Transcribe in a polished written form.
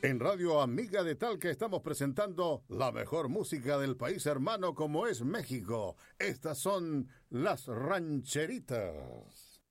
En Radio Amiga de Talca estamos presentando la mejor música del país hermano como es México. Estas son las rancheritas.